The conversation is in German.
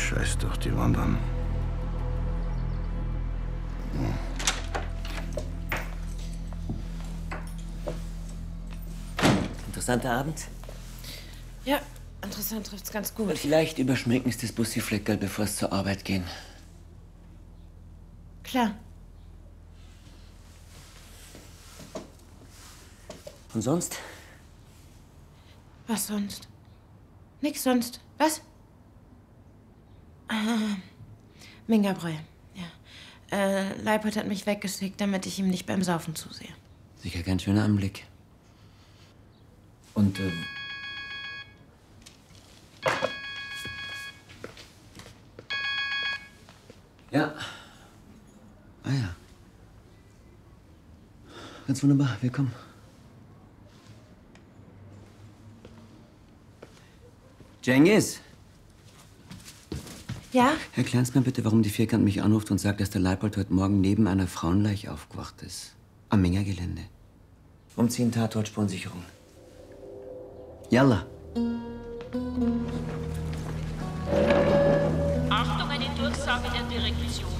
Scheiß doch, die waren dann. Interessanter Abend. Ja, interessant trifft's ganz gut. Vielleicht überschminken Sie das Bussi-Fleckerl, bevor Sie zur Arbeit gehen. Klar. Und sonst? Was sonst? Nix sonst. Was? Mingabräu, ja. Leipold hat mich weggeschickt, damit ich ihm nicht beim Saufen zusehe. Sicher kein schöner Anblick. Und, ja. Ah ja. Ganz wunderbar. Willkommen. Cengiz! Ja? Erklären Sie mir bitte, warum die Vierkant mich anruft und sagt, dass der Leipold heute Morgen neben einer Frauenleiche aufgewacht ist. Am Mingergelände. Umziehen, Tatort, Spurensicherung. Yalla. Achtung, eine Durchsage der Direktion.